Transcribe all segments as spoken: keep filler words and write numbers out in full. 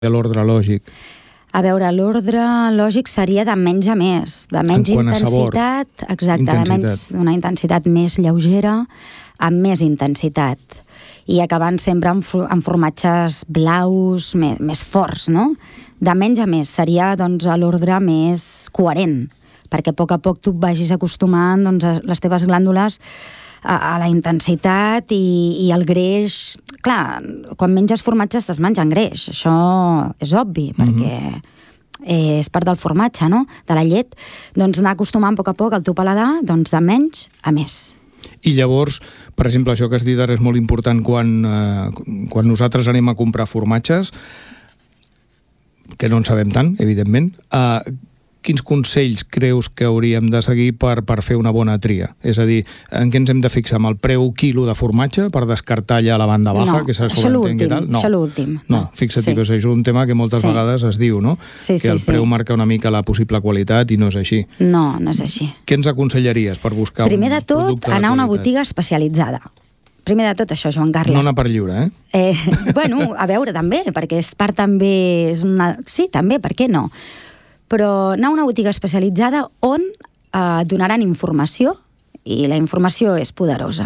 l'ordre lògic? A veure, l'ordre lògic seria de menys a més, de menys intensitat, exacte, de menys, d'una intensitat més lleugera, amb més intensitat. I acabant sempre amb, amb formatges blaus més, més forts, no? De menys a més seria doncs, l'ordre més coherent, perquè a poc a poc tu vagis acostumant doncs, les teves glàndules a, a la intensitat i, i el greix. Clar, quan menges formatge estàs menjant greix, això és obvi, perquè eh, és part del formatge, no? De la llet. Doncs anar acostumant a poc a poc el teu paladar doncs, de menys a més. I llavors, per exemple, això que has dit ara és molt important quan, eh, quan nosaltres anem a comprar formatges, que no en sabem tant, evidentment. Eh, quins consells creus que hauríem de seguir per, per fer una bona tria? És a dir, en què ens hem de fixar? Amb el preu quilo de formatge per descartar ja la banda baja? No, que això l'últim. No. Això l'últim. No, no, fixa't, sí. Que és un tema que moltes sí. vegades es diu, no? Sí, que el sí, preu sí. marca una mica la possible qualitat i no és així. No, no és així. Què ens aconsellaries per buscar Primer un de tot, producte de anar a una qualitat? botiga especialitzada. Primer de tot això, Joan Carles. No anar per lliure, eh? eh bueno, a veure, també, perquè és part també... És una... Sí, també, per què no? Però anar a una botiga especialitzada on eh, donaran informació, i la informació és poderosa.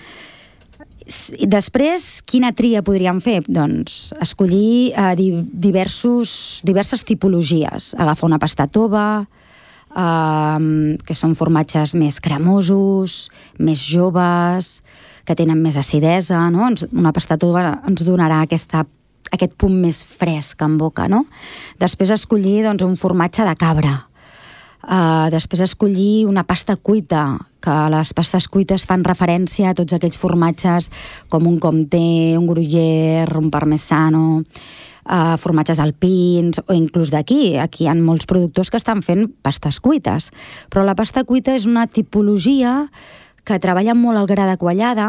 I després, quina tria podríem fer? Doncs escollir eh, diversos, diverses tipologies. Agafar una pasta tova, eh, que són formatges més cremosos, més joves, que tenen més acidesa, no? Una pasta tova ens donarà aquesta aquest punt més fresc en boca, no? Després escollir doncs, un formatge de cabra. Uh, després escollir una pasta cuita, que les pastes cuites fan referència a tots aquells formatges com un comté, un gruyère, un parmesano, uh, formatges alpins, o inclús d'aquí. Aquí hi ha molts productors que estan fent pastes cuites. Però la pasta cuita és una tipologia que treballa molt el gra de quallada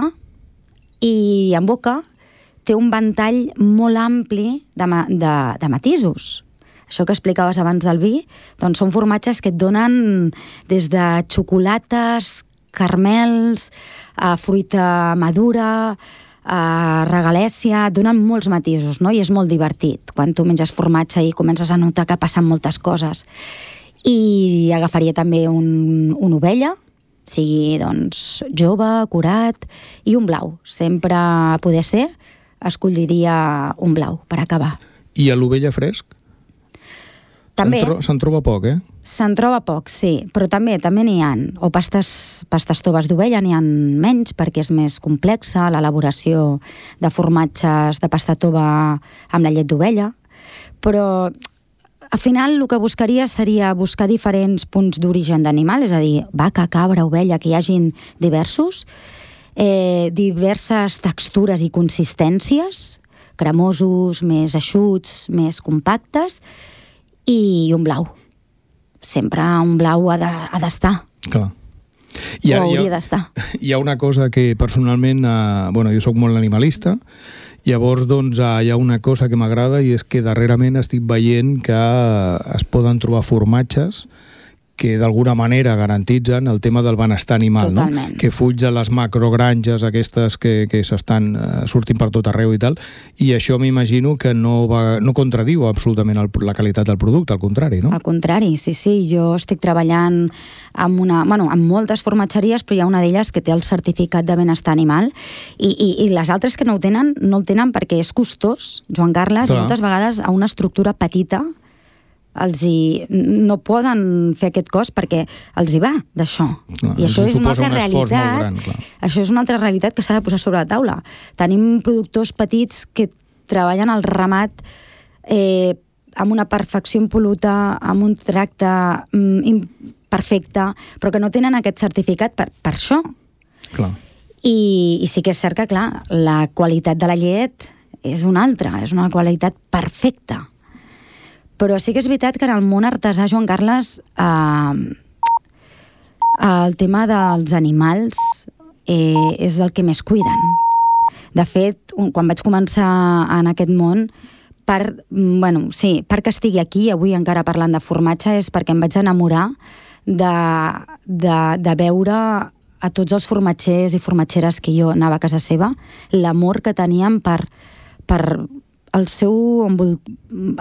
i en boca té un ventall molt ampli de, de, de matisos. Això que explicaves abans del vi, doncs són formatges que et donen des de xocolates, caramels, a fruita madura, a regalèssia, et donen molts matisos, no? I és molt divertit quan tu menges formatge i comences a notar que passen moltes coses. I agafaria també un, una ovella, sigui doncs jove, curat, i un blau. Sempre, a poder ser, escolliria un blau per acabar. I a l'ovella fresc? També. Se'n, tro se'n troba poc, eh? Se'n troba poc, sí, però també també n'hi ha. O pastes, pastes toves d'ovella n'hi ha menys perquè és més complexa l'elaboració de formatges de pasta tova amb la llet d'ovella, però al final el que buscaria seria buscar diferents punts d'origen d'animal, és a dir, vaca, cabra, ovella, que hi hagin diversos, Eh, diverses textures i consistències, cremosos, més eixuts, més compactes, i un blau. Sempre un blau ha d'estar. De, Clar. I o hauria d'estar. Hi ha una cosa que personalment, eh, bueno, jo sóc molt animalista, llavors doncs eh, hi ha una cosa que m'agrada i és que darrerament estic veient que es poden trobar formatges que d'alguna manera garantitzen el tema del benestar animal, Totalment. No? Que fuig de les macrogranges aquestes que, que s'estan uh, sortint per tot arreu i tal, i això m'imagino que no, va, no contradiu absolutament el, la qualitat del producte, al contrari, no? Al contrari, sí, sí, jo estic treballant amb, una, bueno, amb moltes formatgeries, però hi ha una d'elles que té el certificat de benestar animal, i, i, i les altres que no ho tenen, no el tenen perquè és costós, Joan Carles, i moltes vegades a una estructura petita els hi, no poden fer aquest cost perquè els hi va d'això. I això és una altra un realitat. Gran, això és una altra realitat que s'ha de posar sobre la taula. Tenim productors petits que treballen al ramat eh, amb una perfecció impol·luta, amb un tracte mm, perfecte, però que no tenen aquest certificat per, per això. Clar. I, I sí que és cert que, clar, la qualitat de la llet és una altra, és una qualitat perfecta. Però sí que és veritat que en el món artesà, Joan Carles, eh, el tema dels animals eh, és el que més cuiden. De fet, un, quan vaig començar en aquest món, per, bueno, sí, per que estigui aquí avui encara parlant de formatge és perquè em vaig enamorar de, de, de veure a tots els formatgers i formatgeres que jo anava a casa seva, l'amor que tenien per, per el seu, envol,